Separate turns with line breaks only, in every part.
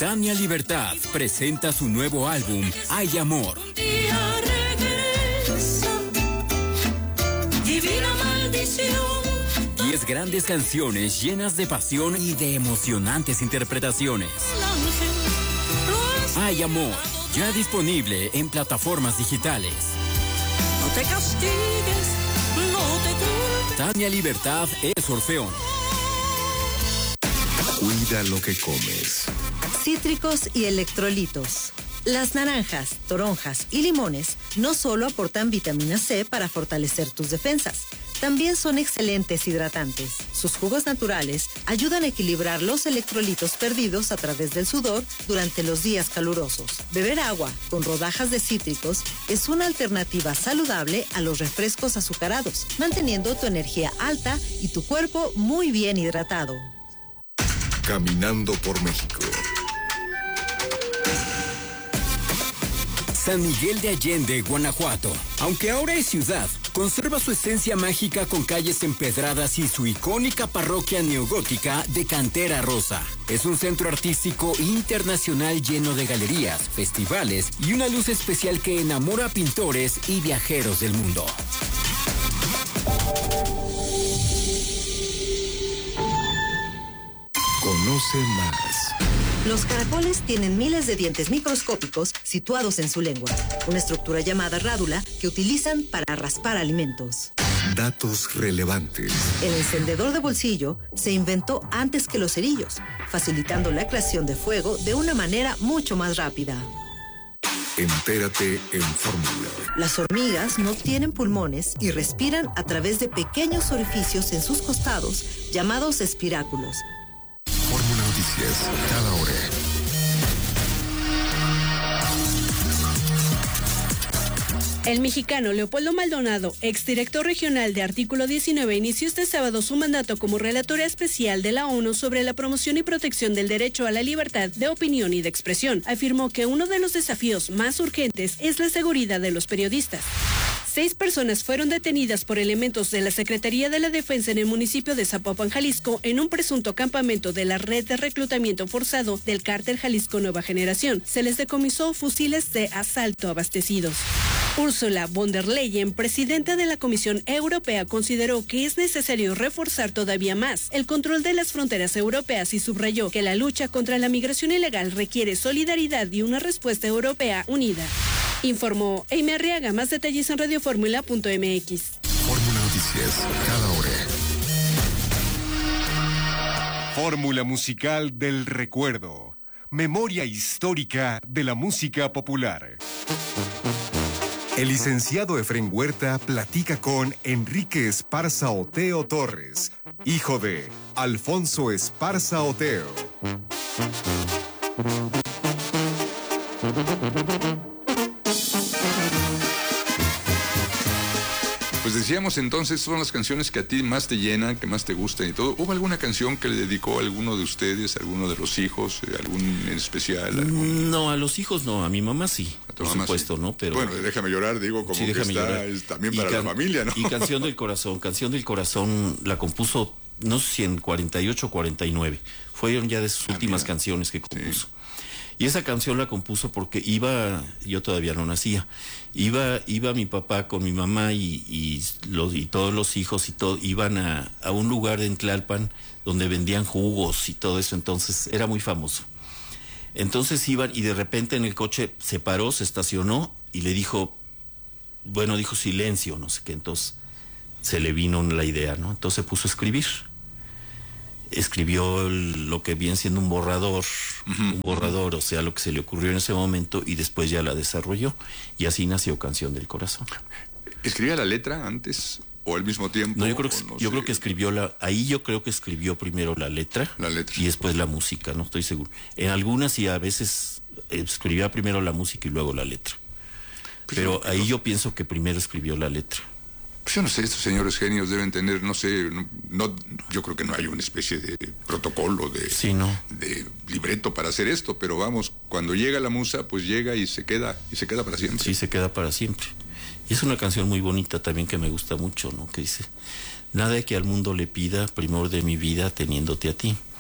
Tania Libertad presenta su nuevo álbum, Hay Amor.
Divina maldición.
10 grandes canciones llenas de pasión y de emocionantes interpretaciones. Hay Amor, ya disponible en plataformas digitales.
No te castigues, no te culpes.
Tania Libertad es Orfeón.
Cuida lo que comes.
Cítricos y electrolitos. Las naranjas, toronjas y limones no solo aportan vitamina C para fortalecer tus defensas, también son excelentes hidratantes. Sus jugos naturales ayudan a equilibrar los electrolitos perdidos a través del sudor durante los días calurosos. Beber agua con rodajas de cítricos es una alternativa saludable a los refrescos azucarados, manteniendo tu energía alta y tu cuerpo muy bien hidratado.
Caminando por México.
San Miguel de Allende, Guanajuato. Aunque ahora es ciudad, conserva su esencia mágica con calles empedradas y su icónica parroquia neogótica de cantera rosa. Es un centro artístico internacional lleno de galerías, festivales y una luz especial que enamora a pintores y viajeros del mundo.
Conoce más.
Los caracoles tienen miles de dientes microscópicos situados en su lengua, una estructura llamada rádula que utilizan para raspar alimentos.
Datos relevantes.
El encendedor de bolsillo se inventó antes que los cerillos, facilitando la creación de fuego de una manera mucho más rápida.
Entérate en Fórmula.
Las hormigas no tienen pulmones y respiran a través de pequeños orificios en sus costados, llamados espiráculos.
Fórmula Noticias, cada hora.
El mexicano Leopoldo Maldonado, exdirector regional de Artículo 19, inició este sábado su mandato como relator especial de la ONU sobre la promoción y protección del derecho a la libertad de opinión y de expresión. Afirmó que uno de los desafíos más urgentes es la seguridad de los periodistas. 6 personas fueron detenidas por elementos de la Secretaría de la Defensa en el municipio de Zapopan, Jalisco, en un presunto campamento de la red de reclutamiento forzado del cártel Jalisco Nueva Generación. Se les decomisó fusiles de asalto abastecidos. Ursula von der Leyen, presidenta de la Comisión Europea, consideró que es necesario reforzar todavía más el control de las fronteras europeas y subrayó que la lucha contra la migración ilegal requiere solidaridad y una respuesta europea unida. Informó Amy Arriaga. Más detalles en radioformula.mx.
Fórmula Noticias, cada hora.
Fórmula musical del recuerdo. Memoria histórica de la música popular. El licenciado Efrén Huerta platica con Enrique Esparza Oteo Torres, hijo de Alfonso Esparza Oteo.
Pues decíamos entonces, son las canciones que a ti más te llenan, que más te gustan y todo. ¿Hubo alguna canción que le dedicó a alguno de ustedes, a alguno de los hijos, algún en especial? Algún...
No, a los hijos no, a mi mamá sí, por supuesto, sí. ¿No? Pero
bueno, Déjame llorar, digo, como sí, que está llorar. Es también para la familia, ¿no?
Y Canción del Corazón la compuso, no sé si en 48 o 49, fueron ya de sus últimas canciones que compuso. Sí. Y esa canción la compuso porque yo todavía no nacía, iba mi papá con mi mamá y todos los hijos y todo, iban a un lugar en Tlalpan donde vendían jugos y todo eso, entonces era muy famoso. Entonces iban y de repente en el coche se paró, se estacionó y le dijo silencio, no sé qué, entonces se le vino la idea, ¿no? Entonces se puso a escribir. Escribió lo que viene siendo un borrador, o sea, lo que se le ocurrió en ese momento y después ya la desarrolló y así nació Canción del Corazón.
¿Escribía la letra antes o al mismo tiempo?
No, yo creo que escribió yo creo que escribió primero la letra y después la música, no estoy seguro. En algunas y a veces escribía primero la música y luego la letra. Pero ahí yo pienso que primero escribió la letra.
Pues yo no sé, estos señores genios deben tener, no sé, yo creo que no hay una especie de protocolo, de libreto para hacer esto, pero vamos, cuando llega la musa, pues llega y se queda para siempre.
Sí, se queda para siempre. Y es una canción muy bonita también que me gusta mucho, ¿no? Que dice, nada que al mundo le pida, primor de mi vida, teniéndote a ti.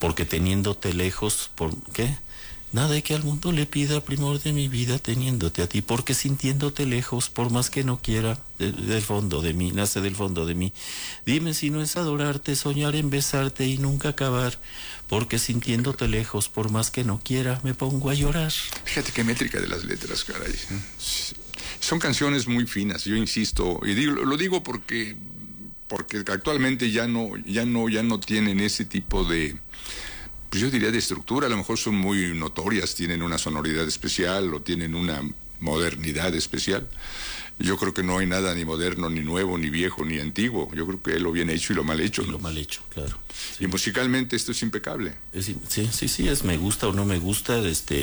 porque teniéndote lejos, ¿por qué? Nada que al mundo le pida, primor de mi vida, teniéndote a ti, porque sintiéndote lejos, por más que no quiera, del fondo de mí, nace del fondo de mí. Dime si no es adorarte, soñar en besarte y nunca acabar, porque sintiéndote lejos, por más que no quiera, me pongo a llorar.
Fíjate qué métrica de las letras, caray. Son canciones muy finas, yo insisto, y lo digo porque actualmente ya no tienen ese tipo de, pues yo diría de estructura. A lo mejor son muy notorias, tienen una sonoridad especial o tienen una modernidad especial. Yo creo que no hay nada ni moderno, ni nuevo, ni viejo, ni antiguo. Yo creo que lo bien hecho y lo mal hecho.
Y lo mal hecho, claro. Sí.
Y musicalmente esto es impecable.
Sí, es me gusta o no me gusta,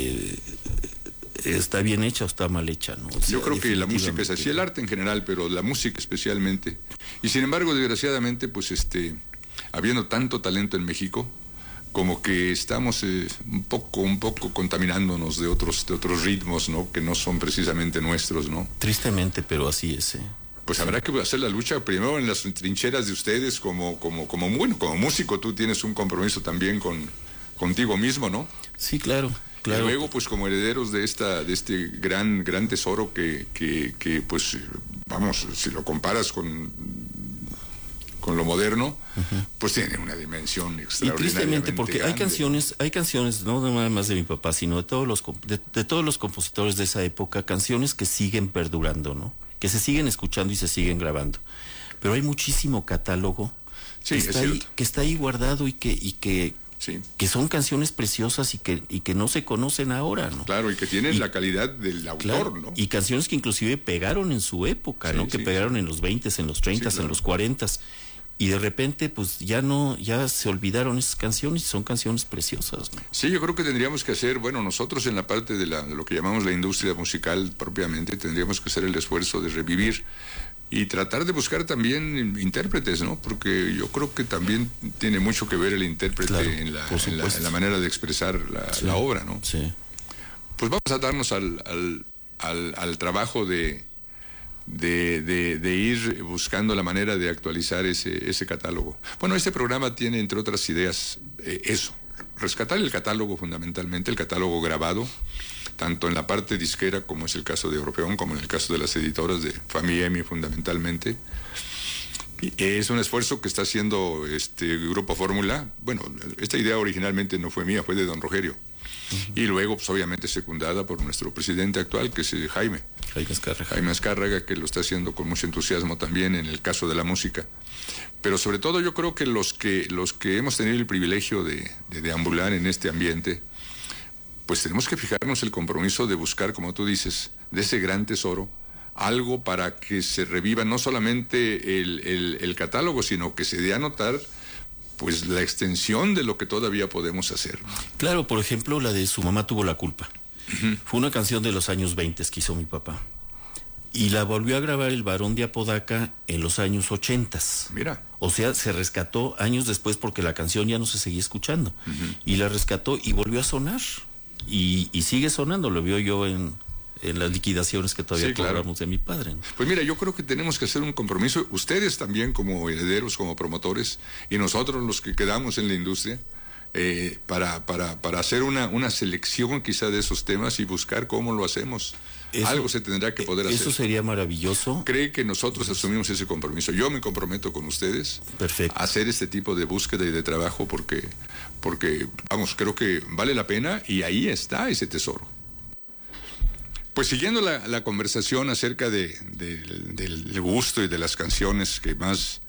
está bien hecha o está mal hecha, ¿no? O sea,
yo creo que la música es así, el arte en general, pero la música especialmente. Y sin embargo, desgraciadamente, pues habiendo tanto talento en México, como que estamos un poco contaminándonos de otros ritmos, ¿no? Que no son precisamente nuestros, ¿no?
Tristemente, pero así es.
Pues habrá que hacer la lucha primero en las trincheras de ustedes como músico. Tú tienes un compromiso también contigo mismo, ¿no?
Sí, claro.
Y luego, pues como herederos de este gran tesoro que pues vamos, si lo comparas con lo moderno, pues tiene una dimensión extraordinaria.
Y tristemente, porque
grande.
hay canciones, no nada más de mi papá, sino de todos los compositores de esa época, canciones que siguen perdurando, ¿no? Que se siguen escuchando y se siguen grabando. Pero hay muchísimo catálogo que está ahí guardado y que son canciones preciosas y que no se conocen ahora, ¿no?
Claro, y que tienen la calidad del autor, claro, ¿no?
Y canciones que inclusive pegaron en su época, ¿no? Que pegaron en los 20s, en los 30s, claro, en los 40s. Y de repente, pues ya se olvidaron esas canciones y son canciones preciosas, ¿no?
Sí, yo creo que tendríamos que hacer, bueno, nosotros en la parte de lo que llamamos la industria musical propiamente, tendríamos que hacer el esfuerzo de revivir y tratar de buscar también intérpretes, ¿no? Porque yo creo que también tiene mucho que ver el intérprete, claro, en la manera de expresar la obra, ¿no?
Sí.
Pues vamos a darnos al trabajo de ir buscando la manera de actualizar ese catálogo. Bueno, este programa tiene, entre otras ideas, rescatar el catálogo fundamentalmente, el catálogo grabado, tanto en la parte disquera, como es el caso de Orfeón, como en el caso de las editoras de Famiemi fundamentalmente. Y es un esfuerzo que está haciendo este Grupo Fórmula. Bueno, esta idea originalmente no fue mía, fue de don Rogerio. Y luego, pues obviamente secundada por nuestro presidente actual, que es Jaime Azcárraga, que lo está haciendo con mucho entusiasmo también en el caso de la música. Pero sobre todo yo creo que los que hemos tenido el privilegio de deambular en este ambiente, pues tenemos que fijarnos el compromiso de buscar, como tú dices, de ese gran tesoro, algo para que se reviva no solamente el catálogo, sino que se dé a notar pues la extensión de lo que todavía podemos hacer.
Claro, por ejemplo, la de Su mamá tuvo la culpa. Fue una canción de los años 20 que hizo mi papá. Y la volvió a grabar el Barón de Apodaca en los años 80.
Mira.
O sea, se rescató años después porque la canción ya no se seguía escuchando. Y la rescató y volvió a sonar. Y sigue sonando, lo vio yo en las liquidaciones que todavía cobramos de mi padre, ¿no?
Pues mira, yo creo que tenemos que hacer un compromiso, ustedes también como herederos, como promotores, y nosotros los que quedamos en la industria, para hacer una selección quizá de esos temas y buscar cómo lo hacemos. Algo se tendrá que poder hacer.
Eso sería maravilloso.
Cree que nosotros asumimos ese compromiso. Yo me comprometo con ustedes.
Perfecto.
A hacer este tipo de búsqueda y de trabajo porque vamos, creo que vale la pena y ahí está ese tesoro. Pues siguiendo la conversación acerca del gusto y de las canciones que más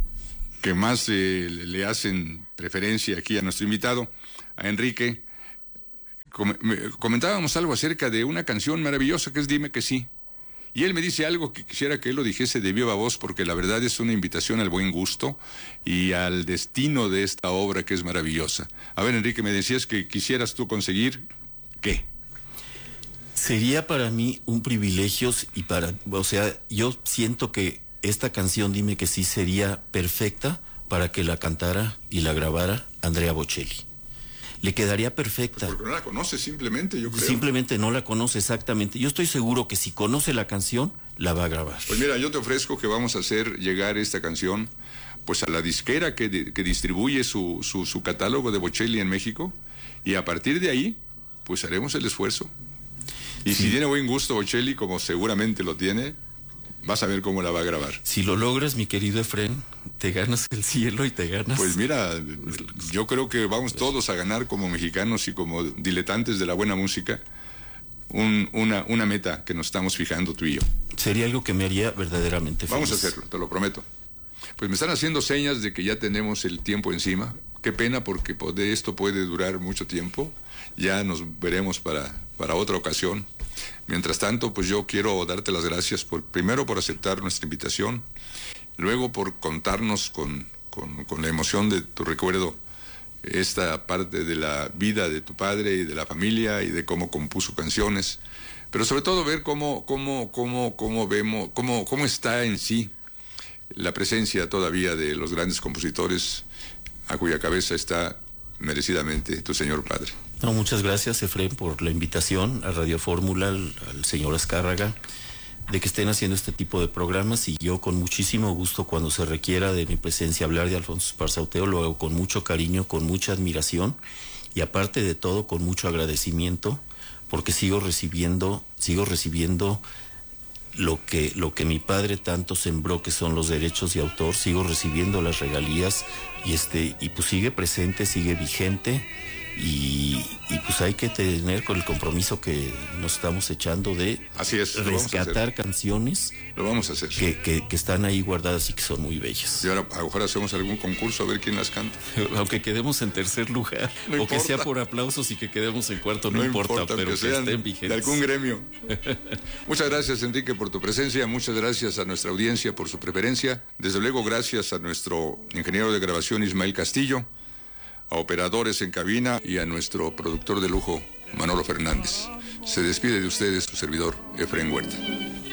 le hacen preferencia aquí a nuestro invitado, a Enrique, comentábamos algo acerca de una canción maravillosa que es Dime que sí. Y él me dice algo que quisiera que él lo dijese de viva voz, porque la verdad es una invitación al buen gusto y al destino de esta obra que es maravillosa. A ver, Enrique, me decías que quisieras tú conseguir ¿qué?
Sería para mí un privilegio yo siento que esta canción Dime que sí sería perfecta para que la cantara y la grabara Andrea Bocelli. Le quedaría perfecta.
Pues porque no la conoce simplemente, yo creo.
Simplemente no la conoce exactamente. Yo estoy seguro que si conoce la canción, la va a grabar.
Pues mira, yo te ofrezco que vamos a hacer llegar esta canción pues a la disquera que distribuye su catálogo de Bocelli en México, y a partir de ahí, pues haremos el esfuerzo. Y si tiene buen gusto Bocelli, como seguramente lo tiene, vas a ver cómo la va a grabar.
Si lo logras, mi querido Efrén, te ganas el cielo y te ganas...
Pues mira, yo creo que vamos todos a ganar como mexicanos y como diletantes de la buena música una meta que nos estamos fijando tú y yo.
Sería algo que me haría verdaderamente feliz.
Vamos a hacerlo, te lo prometo. Pues me están haciendo señas de que ya tenemos el tiempo encima. Qué pena, porque esto puede durar mucho tiempo. Ya nos veremos para otra ocasión. Mientras tanto, pues yo quiero darte las gracias primero por aceptar nuestra invitación, luego por contarnos con la emoción de tu recuerdo esta parte de la vida de tu padre y de la familia y de cómo compuso canciones, pero sobre todo ver cómo está en sí la presencia todavía de los grandes compositores a cuya cabeza está merecidamente tu señor padre.
No, muchas gracias, Efrén, por la invitación a Radio Fórmula, al señor Azcárraga, de que estén haciendo este tipo de programas, y yo con muchísimo gusto, cuando se requiera de mi presencia hablar de Alfonso Esparza Oteo, lo hago con mucho cariño, con mucha admiración, y aparte de todo con mucho agradecimiento, porque sigo recibiendo lo que mi padre tanto sembró, que son los derechos de autor. Sigo recibiendo las regalías, y pues sigue presente, sigue vigente, y pues hay que tener con el compromiso que nos estamos echando de rescatar canciones.
Lo vamos a hacer.
Que están ahí guardadas y que son muy bellas.
Y ahora a lo mejor hacemos algún concurso a ver quién las canta.
Aunque quedemos en tercer lugar,
no
o que sea por aplausos y que quedemos en cuarto, no importa, pero que estén vigentes.
De algún gremio. Muchas gracias, Enrique, por tu presencia. Muchas gracias a nuestra audiencia por su preferencia. Desde luego, gracias a nuestro ingeniero de grabación, Ismael Castillo, a operadores en cabina y a nuestro productor de lujo, Manolo Fernández. Se despide de ustedes su servidor, Efrén Huerta.